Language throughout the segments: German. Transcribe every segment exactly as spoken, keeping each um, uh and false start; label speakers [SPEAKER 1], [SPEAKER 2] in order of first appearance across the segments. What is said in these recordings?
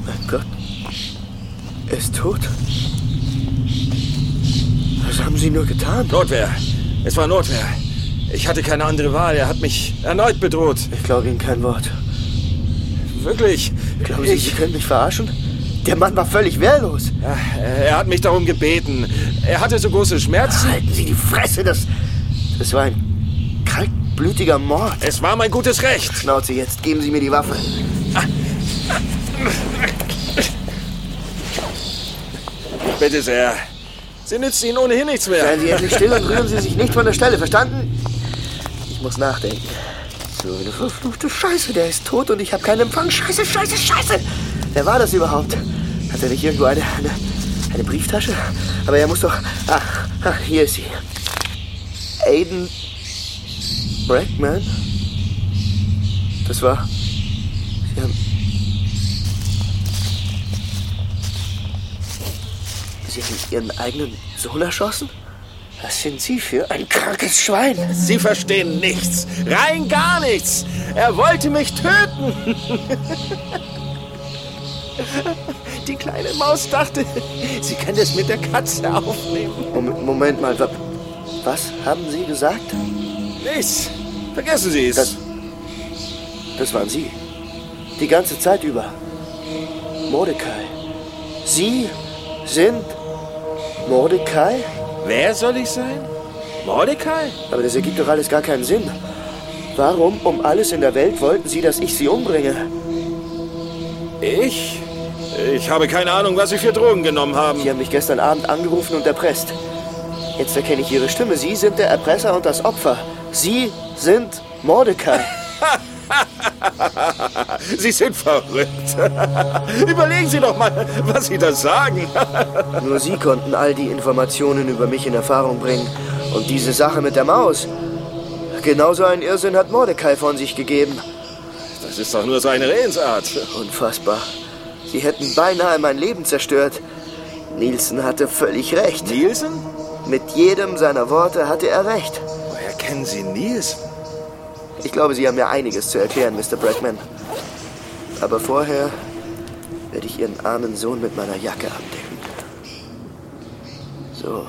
[SPEAKER 1] Mein Gott. Er ist tot. Was haben Sie nur getan?
[SPEAKER 2] Notwehr. Es war Notwehr. Ich hatte keine andere Wahl. Er hat mich erneut bedroht.
[SPEAKER 1] Ich glaube Ihnen kein Wort.
[SPEAKER 2] Wirklich?
[SPEAKER 1] Glauben Sie, Sie können mich verarschen? Der Mann war völlig wehrlos.
[SPEAKER 2] Ja, er hat mich darum gebeten. Er hatte so große Schmerzen.
[SPEAKER 1] Halten Sie die Fresse, das... Das war ein kaltblütiger Mord.
[SPEAKER 2] Es war mein gutes Recht.
[SPEAKER 1] Schnauze jetzt, geben Sie mir die Waffe.
[SPEAKER 2] Bitte sehr. Sie nützt Ihnen ohnehin nichts mehr.
[SPEAKER 1] Seien Sie endlich still und rühren Sie sich nicht von der Stelle, verstanden? Ich muss nachdenken. So eine verfluchte Scheiße, der ist tot und ich habe keinen Empfang. Scheiße, scheiße, scheiße. Wer war das überhaupt? Hat er nicht irgendwo eine, eine, eine Brieftasche? Aber er muss doch... Ah, ah, hier ist sie. Aiden Brackman? Das war... Sie haben... Sie haben Ihren eigenen Sohn erschossen? Was sind Sie für ein krankes Schwein?
[SPEAKER 2] Sie verstehen nichts. Rein gar nichts. Er wollte mich töten. Die kleine Maus dachte, sie kann es mit der Katze aufnehmen.
[SPEAKER 1] Moment, Moment mal, was haben Sie gesagt?
[SPEAKER 2] Nichts. Vergessen Sie es.
[SPEAKER 1] Das, das waren Sie. Die ganze Zeit über. Mordecai. Sie sind Mordecai?
[SPEAKER 2] Wer soll ich sein? Mordecai?
[SPEAKER 1] Aber das ergibt doch alles gar keinen Sinn. Warum um alles in der Welt wollten Sie, dass ich Sie umbringe?
[SPEAKER 2] Ich? Ich habe keine Ahnung, was Sie für Drogen genommen haben.
[SPEAKER 1] Sie haben mich gestern Abend angerufen und erpresst. Jetzt erkenne ich Ihre Stimme. Sie sind der Erpresser und das Opfer. Sie sind Mordecai.
[SPEAKER 2] Sie sind verrückt. Überlegen Sie doch mal, was Sie da sagen.
[SPEAKER 1] Nur Sie konnten all die Informationen über mich in Erfahrung bringen. Und diese Sache mit der Maus. Genauso einen Irrsinn hat Mordecai von sich gegeben.
[SPEAKER 2] Das ist doch nur seine Redensart.
[SPEAKER 1] Unfassbar. Sie hätten beinahe mein Leben zerstört. Nielsen hatte völlig recht.
[SPEAKER 2] Nielsen?
[SPEAKER 1] Mit jedem seiner Worte hatte er recht.
[SPEAKER 2] Woher kennen Sie Nielsen?
[SPEAKER 1] Ich glaube, Sie haben mir einiges zu erklären, Mister Brackman. Aber vorher werde ich Ihren armen Sohn mit meiner Jacke abdecken. So.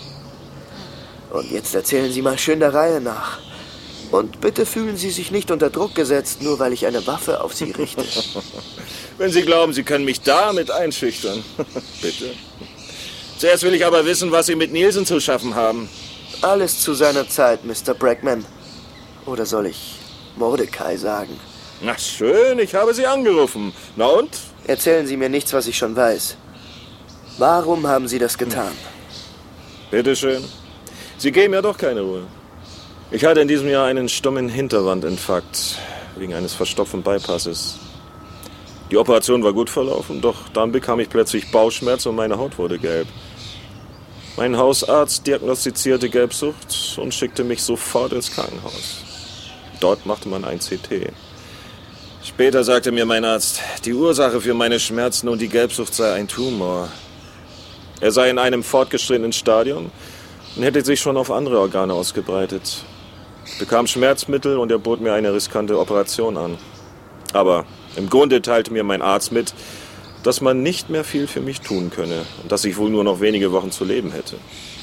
[SPEAKER 1] Und jetzt erzählen Sie mal schön der Reihe nach. Und bitte fühlen Sie sich nicht unter Druck gesetzt, nur weil ich eine Waffe auf Sie richte.
[SPEAKER 2] Wenn Sie glauben, Sie können mich damit einschüchtern. Bitte. Zuerst will ich aber wissen, was Sie mit Nielsen zu schaffen haben.
[SPEAKER 1] Alles zu seiner Zeit, Mister Brackman. Oder soll ich Mordecai sagen?
[SPEAKER 2] Na schön, ich habe Sie angerufen. Na und?
[SPEAKER 1] Erzählen Sie mir nichts, was ich schon weiß. Warum haben Sie das getan?
[SPEAKER 2] Bitte schön. Sie geben mir doch keine Ruhe. Ich hatte in diesem Jahr einen stummen Hinterwandinfarkt wegen eines verstopften Bypasses. Die Operation war gut verlaufen, doch dann bekam ich plötzlich Bauchschmerz und meine Haut wurde gelb. Mein Hausarzt diagnostizierte Gelbsucht und schickte mich sofort ins Krankenhaus. Dort machte man ein C T. Später sagte mir mein Arzt, die Ursache für meine Schmerzen und die Gelbsucht sei ein Tumor. Er sei in einem fortgeschrittenen Stadium und hätte sich schon auf andere Organe ausgebreitet. Ich bekam Schmerzmittel und er bot mir eine riskante Operation an. Aber im Grunde teilte mir mein Arzt mit, dass man nicht mehr viel für mich tun könne und dass ich wohl nur noch wenige Wochen zu leben hätte.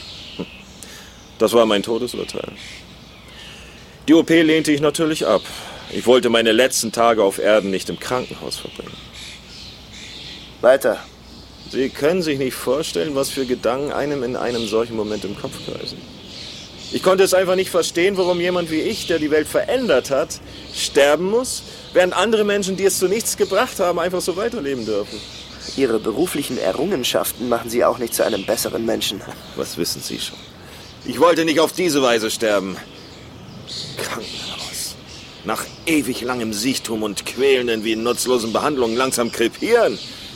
[SPEAKER 2] Das war mein Todesurteil. Die O P lehnte ich natürlich ab. Ich wollte meine letzten Tage auf Erden nicht im Krankenhaus verbringen.
[SPEAKER 1] Weiter.
[SPEAKER 2] Sie können sich nicht vorstellen, was für Gedanken einem in einem solchen Moment im Kopf kreisen. Ich konnte es einfach nicht verstehen, warum jemand wie ich, der die Welt verändert hat, sterben muss, während andere Menschen, die es zu nichts gebracht haben, einfach so weiterleben dürfen.
[SPEAKER 1] Ihre beruflichen Errungenschaften machen Sie auch nicht zu einem besseren Menschen.
[SPEAKER 2] Was wissen Sie schon? Ich wollte nicht auf diese Weise sterben. Krankenhaus. Nach ewig langem Siechtum und quälenden wie nutzlosen Behandlungen langsam krepieren.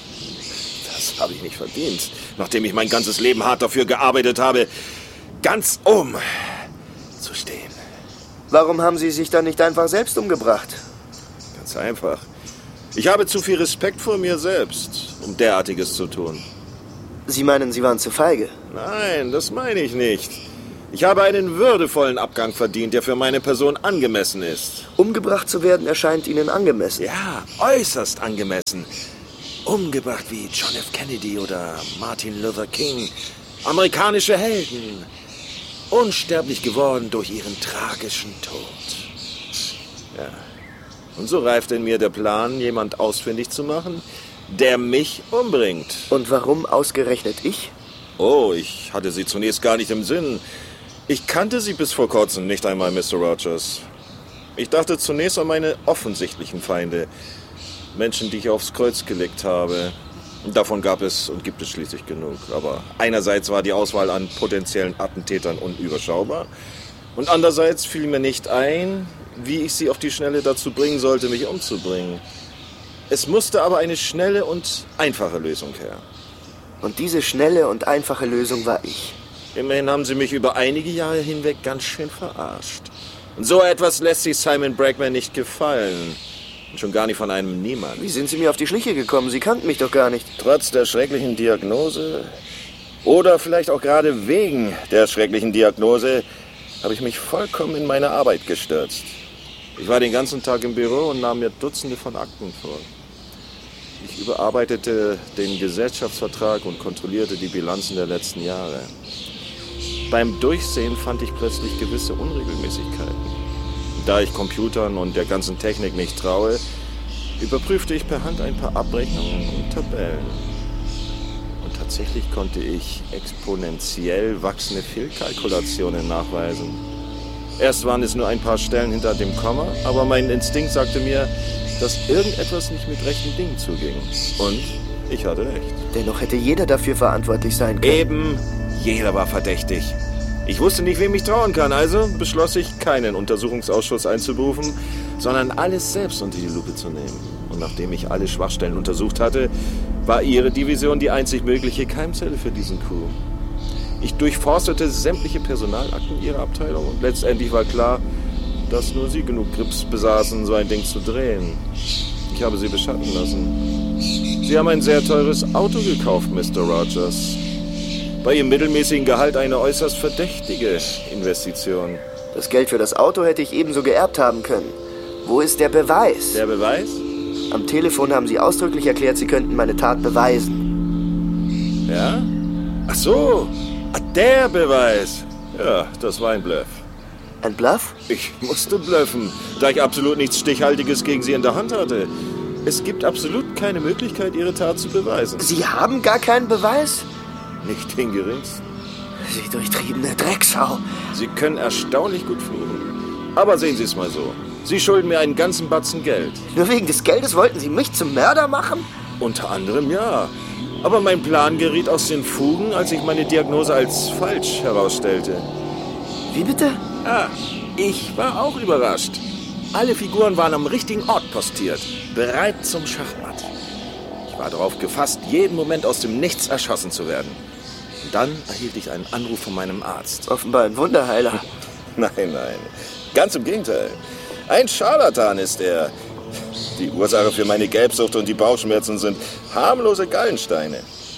[SPEAKER 2] Das habe ich nicht verdient, nachdem ich mein ganzes Leben hart dafür gearbeitet habe, ganz oben zu stehen.
[SPEAKER 1] Warum haben Sie sich dann nicht einfach selbst umgebracht?
[SPEAKER 2] Ganz einfach. Ich habe zu viel Respekt vor mir selbst, um derartiges zu tun.
[SPEAKER 1] Sie meinen, Sie waren zu feige?
[SPEAKER 2] Nein, das meine ich nicht. Ich habe einen würdevollen Abgang verdient, der für meine Person angemessen ist.
[SPEAKER 1] Umgebracht zu werden erscheint Ihnen angemessen?
[SPEAKER 2] Ja, äußerst angemessen. Umgebracht wie John F. Kennedy oder Martin Luther King. Amerikanische Helden. Unsterblich geworden durch ihren tragischen Tod. Ja. Und so reift in mir der Plan, jemand ausfindig zu machen, der mich umbringt.
[SPEAKER 1] Und warum ausgerechnet ich?
[SPEAKER 2] Oh, ich hatte sie zunächst gar nicht im Sinn. Ich kannte sie bis vor kurzem nicht einmal, Mister Rogers. Ich dachte zunächst an meine offensichtlichen Feinde. Menschen, die ich aufs Kreuz gelegt habe. Davon gab es und gibt es schließlich genug. Aber einerseits war die Auswahl an potenziellen Attentätern unüberschaubar. Und andererseits fiel mir nicht ein, wie ich sie auf die Schnelle dazu bringen sollte, mich umzubringen. Es musste aber eine schnelle und einfache Lösung her.
[SPEAKER 1] Und diese schnelle und einfache Lösung war ich.
[SPEAKER 2] Immerhin haben sie mich über einige Jahre hinweg ganz schön verarscht. Und so etwas lässt sich Simon Brackman nicht gefallen. Und schon gar nicht von einem Niemand.
[SPEAKER 1] Wie sind Sie mir auf die Schliche gekommen? Sie kannten mich doch gar nicht.
[SPEAKER 2] Trotz der schrecklichen Diagnose oder vielleicht auch gerade wegen der schrecklichen Diagnose habe ich mich vollkommen in meine Arbeit gestürzt. Ich war den ganzen Tag im Büro und nahm mir Dutzende von Akten vor. Ich überarbeitete den Gesellschaftsvertrag und kontrollierte die Bilanzen der letzten Jahre. Beim Durchsehen fand ich plötzlich gewisse Unregelmäßigkeiten. Da ich Computern und der ganzen Technik nicht traue, überprüfte ich per Hand ein paar Abrechnungen und Tabellen. Und tatsächlich konnte ich exponentiell wachsende Fehlkalkulationen nachweisen. Erst waren es nur ein paar Stellen hinter dem Komma, aber mein Instinkt sagte mir, dass irgendetwas nicht mit rechten Dingen zuging. Und ich hatte recht.
[SPEAKER 1] Dennoch hätte jeder dafür verantwortlich sein können.
[SPEAKER 2] Eben, jeder war verdächtig. Ich wusste nicht, wem ich trauen kann, also beschloss ich, keinen Untersuchungsausschuss einzuberufen, sondern alles selbst unter die Lupe zu nehmen. Und nachdem ich alle Schwachstellen untersucht hatte, war Ihre Division die einzig mögliche Keimzelle für diesen Coup. Ich durchforstete sämtliche Personalakten Ihrer Abteilung und letztendlich war klar, dass nur Sie genug Grips besaßen, so ein Ding zu drehen. Ich habe Sie beschatten lassen. Sie haben ein sehr teures Auto gekauft, Mister Rogers. Bei Ihrem mittelmäßigen Gehalt eine äußerst verdächtige Investition.
[SPEAKER 1] Das Geld für das Auto hätte ich ebenso geerbt haben können. Wo ist der Beweis?
[SPEAKER 2] Der Beweis?
[SPEAKER 1] Am Telefon haben Sie ausdrücklich erklärt, Sie könnten meine Tat beweisen.
[SPEAKER 2] Ja? Ach so, der Beweis. Ja, das war ein Bluff.
[SPEAKER 1] Ein Bluff?
[SPEAKER 2] Ich musste bluffen, da ich absolut nichts Stichhaltiges gegen Sie in der Hand hatte. Es gibt absolut keine Möglichkeit, Ihre Tat zu beweisen.
[SPEAKER 1] Sie haben gar keinen Beweis?
[SPEAKER 2] Nicht den geringsten.
[SPEAKER 1] Sie durchtriebene Drecksau.
[SPEAKER 2] Sie können erstaunlich gut fluchen. Aber sehen Sie es mal so. Sie schulden mir einen ganzen Batzen Geld.
[SPEAKER 1] Nur wegen des Geldes wollten Sie mich zum Mörder machen?
[SPEAKER 2] Unter anderem ja. Aber mein Plan geriet aus den Fugen, als ich meine Diagnose als falsch herausstellte.
[SPEAKER 1] Wie bitte?
[SPEAKER 2] Ah, ich war auch überrascht. Alle Figuren waren am richtigen Ort postiert, bereit zum Schachmatt. Ich war darauf gefasst, jeden Moment aus dem Nichts erschossen zu werden. Und dann erhielt ich einen Anruf von meinem Arzt.
[SPEAKER 1] Offenbar ein Wunderheiler.
[SPEAKER 2] Nein, nein. Ganz im Gegenteil. Ein Scharlatan ist er. Die Ursache für meine Gelbsucht und die Bauchschmerzen sind harmlose Gallensteine.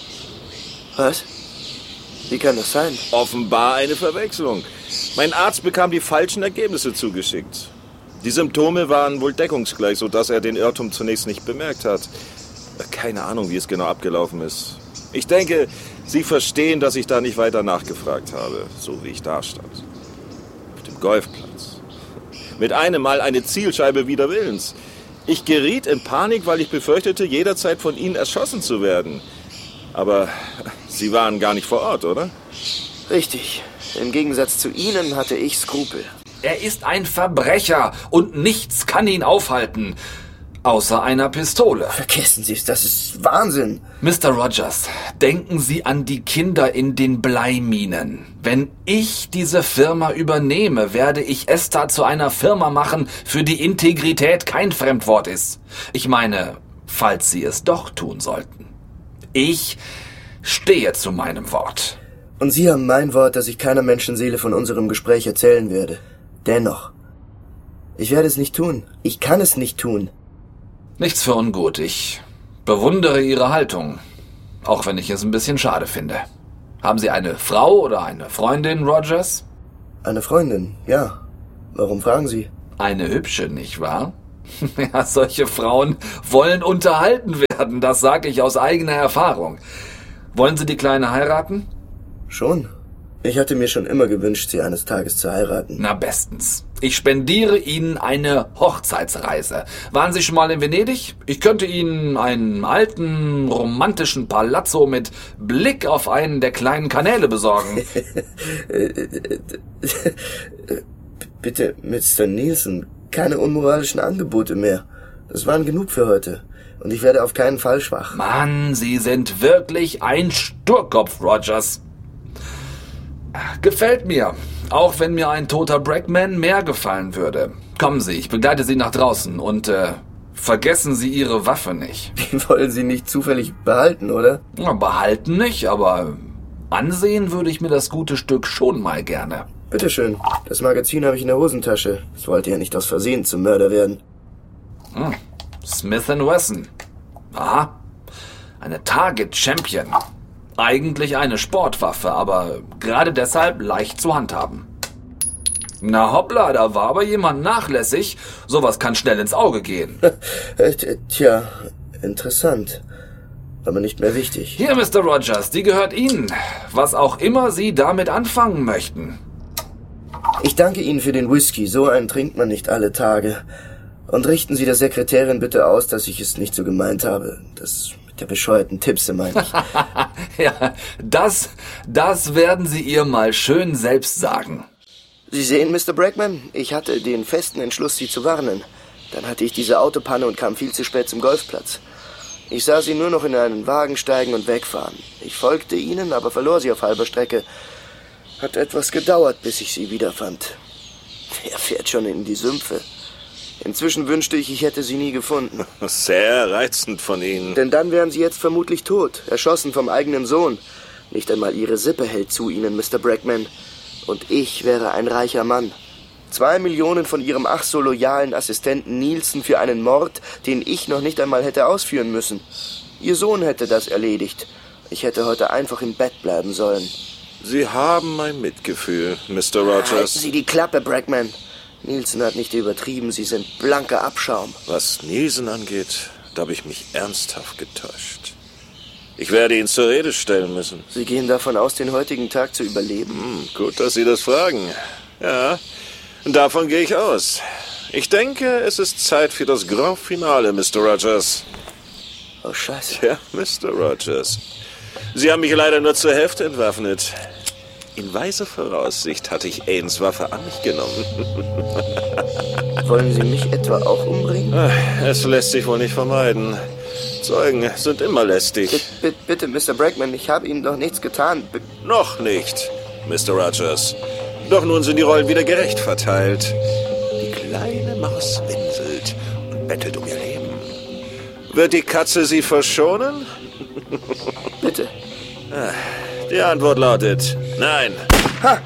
[SPEAKER 1] Was? Wie kann das sein?
[SPEAKER 2] Offenbar eine Verwechslung. Mein Arzt bekam die falschen Ergebnisse zugeschickt. Die Symptome waren wohl deckungsgleich, sodass er den Irrtum zunächst nicht bemerkt hat. Keine Ahnung, wie es genau abgelaufen ist. Ich denke, Sie verstehen, dass ich da nicht weiter nachgefragt habe, so wie ich da stand. Auf dem Golfplatz. Mit einem Mal eine Zielscheibe wider Willens. Ich geriet in Panik, weil ich befürchtete, jederzeit von Ihnen erschossen zu werden. Aber Sie waren gar nicht vor Ort, oder?
[SPEAKER 1] Richtig. Im Gegensatz zu Ihnen hatte ich Skrupel.
[SPEAKER 3] Er ist ein Verbrecher und nichts kann ihn aufhalten. Außer einer Pistole.
[SPEAKER 1] Vergessen Sie es, das ist Wahnsinn.
[SPEAKER 3] Mister Rogers, denken Sie an die Kinder in den Bleiminen. Wenn ich diese Firma übernehme, werde ich ESTA zu einer Firma machen, für die Integrität kein Fremdwort ist. Ich meine, falls Sie es doch tun sollten. Ich stehe zu meinem Wort.
[SPEAKER 1] Und Sie haben mein Wort, dass ich keiner Menschenseele von unserem Gespräch erzählen werde. Dennoch. Ich werde es nicht tun. Ich kann es nicht tun.
[SPEAKER 3] Nichts für ungut. Ich bewundere Ihre Haltung. Auch wenn ich es ein bisschen schade finde. Haben Sie eine Frau oder eine Freundin, Rogers?
[SPEAKER 1] Eine Freundin, ja. Warum fragen Sie?
[SPEAKER 3] Eine hübsche, nicht wahr? Ja, solche Frauen wollen unterhalten werden, das sage ich aus eigener Erfahrung. Wollen Sie die Kleine heiraten?
[SPEAKER 1] Schon. Ich hatte mir schon immer gewünscht, sie eines Tages zu heiraten.
[SPEAKER 3] Na bestens. Ich spendiere Ihnen eine Hochzeitsreise. Waren Sie schon mal in Venedig? Ich könnte Ihnen einen alten, romantischen Palazzo mit Blick auf einen der kleinen Kanäle besorgen.
[SPEAKER 1] Bitte, Mister Nielsen, keine unmoralischen Angebote mehr. Das waren genug für heute. Und ich werde auf keinen Fall schwach.
[SPEAKER 3] Mann, Sie sind wirklich ein Sturkopf, Rogers. Gefällt mir. Auch wenn mir ein toter Brackman mehr gefallen würde. Kommen Sie, ich begleite Sie nach draußen und äh, vergessen Sie Ihre Waffe nicht.
[SPEAKER 1] Die wollen Sie nicht zufällig behalten, oder?
[SPEAKER 3] Ja, behalten nicht, aber ansehen würde ich mir das gute Stück schon mal gerne.
[SPEAKER 1] Bitteschön, das Magazin habe ich in der Hosentasche. Ich wollte ja nicht aus Versehen zum Mörder werden.
[SPEAKER 3] Hm. Smith and Wesson. Aha, eine Target Champion. Eigentlich eine Sportwaffe, aber gerade deshalb leicht zu handhaben. Na hoppla, da war aber jemand nachlässig. Sowas kann schnell ins Auge gehen.
[SPEAKER 1] Tja, interessant. Aber nicht mehr wichtig.
[SPEAKER 3] Hier, Mister Rogers, die gehört Ihnen. Was auch immer Sie damit anfangen möchten.
[SPEAKER 1] Ich danke Ihnen für den Whisky. So einen trinkt man nicht alle Tage. Und richten Sie der Sekretärin bitte aus, dass ich es nicht so gemeint habe. Das mit der bescheuerten Tipse meine ich.
[SPEAKER 3] Ja, das, das werden Sie ihr mal schön selbst sagen.
[SPEAKER 1] Sie sehen, Mister Brackman, ich hatte den festen Entschluss, Sie zu warnen. Dann hatte ich diese Autopanne und kam viel zu spät zum Golfplatz. Ich sah Sie nur noch in einen Wagen steigen und wegfahren. Ich folgte Ihnen, aber verlor Sie auf halber Strecke. Hat etwas gedauert, bis ich Sie wiederfand. Wer fährt schon in die Sümpfe? Inzwischen wünschte ich, ich hätte Sie nie gefunden.
[SPEAKER 2] Sehr reizend von Ihnen.
[SPEAKER 1] Denn dann wären Sie jetzt vermutlich tot, erschossen vom eigenen Sohn. Nicht einmal Ihre Sippe hält zu Ihnen, Mister Brackman. Und ich wäre ein reicher Mann. Zwei Millionen von Ihrem ach so loyalen Assistenten Nielsen für einen Mord, den ich noch nicht einmal hätte ausführen müssen. Ihr Sohn hätte das erledigt. Ich hätte heute einfach im Bett bleiben sollen.
[SPEAKER 2] Sie haben mein Mitgefühl, Mister Rogers.
[SPEAKER 1] Halten Sie die Klappe, Brackman. Nielsen hat nicht übertrieben, Sie sind blanker Abschaum.
[SPEAKER 2] Was Nielsen angeht, da habe ich mich ernsthaft getäuscht. Ich werde ihn zur Rede stellen müssen.
[SPEAKER 1] Sie gehen davon aus, den heutigen Tag zu überleben?
[SPEAKER 2] Hm, gut, dass Sie das fragen. Ja, davon gehe ich aus. Ich denke, es ist Zeit für das Grand Finale, Mister Rogers.
[SPEAKER 1] Oh, Scheiße.
[SPEAKER 2] Ja, Mister Rogers. Sie haben mich leider nur zur Hälfte entwaffnet. In weiser Voraussicht hatte ich Aidens Waffe an mich genommen.
[SPEAKER 1] Wollen Sie mich etwa auch umbringen?
[SPEAKER 2] Es lässt sich wohl nicht vermeiden. Zeugen sind immer lästig.
[SPEAKER 1] Bitte, bitte, bitte, Mister Brackman, ich habe Ihnen doch nichts getan. B-
[SPEAKER 2] Noch nicht, Mister Rogers. Doch nun sind die Rollen wieder gerecht verteilt. Die kleine Maus winselt und bettelt um ihr Leben. Wird die Katze sie verschonen?
[SPEAKER 1] Bitte.
[SPEAKER 2] Die Antwort lautet nein.
[SPEAKER 1] Ha!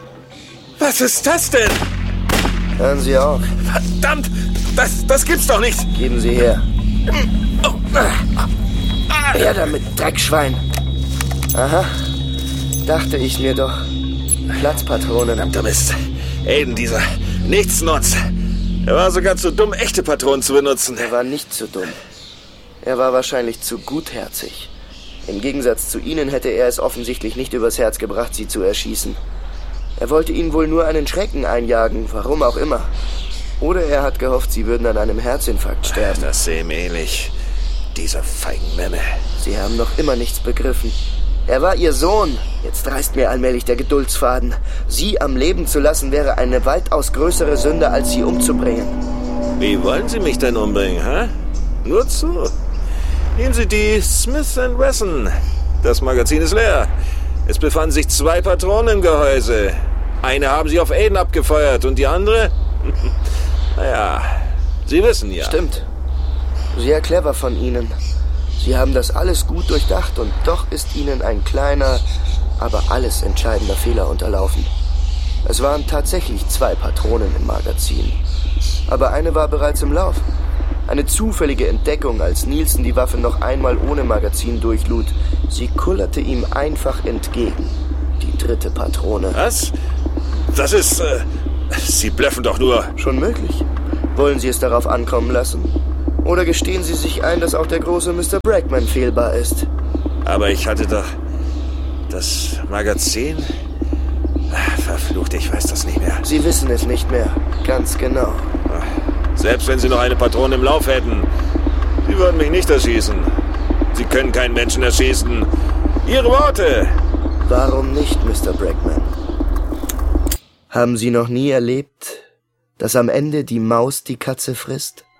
[SPEAKER 2] Was ist das denn?
[SPEAKER 1] Hören Sie auf.
[SPEAKER 2] Verdammt! Das, das gibt's doch nicht!
[SPEAKER 1] Geben Sie her. Her damit, Dreckschwein. Aha. Dachte ich mir doch. Platzpatronen.
[SPEAKER 2] Verdammter Mist. Aiden, dieser Nichtsnutz. Er war sogar zu dumm, echte Patronen zu benutzen.
[SPEAKER 1] Er war nicht zu dumm. Er war wahrscheinlich zu gutherzig. Im Gegensatz zu Ihnen hätte er es offensichtlich nicht übers Herz gebracht, Sie zu erschießen. Er wollte Ihnen wohl nur einen Schrecken einjagen, warum auch immer. Oder er hat gehofft, Sie würden an einem Herzinfarkt sterben.
[SPEAKER 2] Das sehe ihm ähnlich. Dieser feigen Memme.
[SPEAKER 1] Sie haben noch immer nichts begriffen. Er war Ihr Sohn. Jetzt reißt mir allmählich der Geduldsfaden. Sie am Leben zu lassen, wäre eine weitaus größere Sünde, als Sie umzubringen.
[SPEAKER 2] Wie wollen Sie mich denn umbringen, hä? Nur zu. Nehmen Sie die Smith and Wesson. Das Magazin ist leer. Es befanden sich zwei Patronen im Gehäuse. Eine haben Sie auf Aiden abgefeuert und die andere? Naja, Sie wissen ja.
[SPEAKER 1] Stimmt. Sehr clever von Ihnen. Sie haben das alles gut durchdacht und doch ist Ihnen ein kleiner, aber alles entscheidender Fehler unterlaufen. Es waren tatsächlich zwei Patronen im Magazin. Aber eine war bereits im Lauf. Eine zufällige Entdeckung, als Nielsen die Waffe noch einmal ohne Magazin durchlud. Sie kullerte ihm einfach entgegen. Die dritte Patrone.
[SPEAKER 2] Was? Das ist... Äh, Sie blöffen doch nur.
[SPEAKER 1] Schon möglich. Wollen Sie es darauf ankommen lassen? Oder gestehen Sie sich ein, dass auch der große Mister Brackman fehlbar ist?
[SPEAKER 2] Aber ich hatte doch das Magazin... Ach, verflucht, ich weiß das nicht mehr.
[SPEAKER 1] Sie wissen es nicht mehr. Ganz genau.
[SPEAKER 2] Selbst wenn Sie noch eine Patrone im Lauf hätten, Sie würden mich nicht erschießen. Sie können keinen Menschen erschießen. Ihre Worte!
[SPEAKER 1] Warum nicht, Mister Brackman? Haben Sie noch nie erlebt, dass am Ende die Maus die Katze frisst?